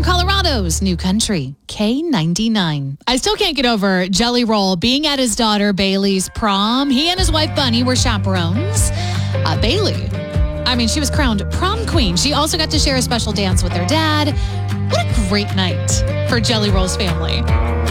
Western Colorado's new country, K99. I still can't get over Jelly Roll being at his daughter Bailey's prom. He and his wife Bunny were chaperones. Bailey, she was crowned prom queen. She also got to share a special dance with her dad. What a great night for Jelly Roll's family.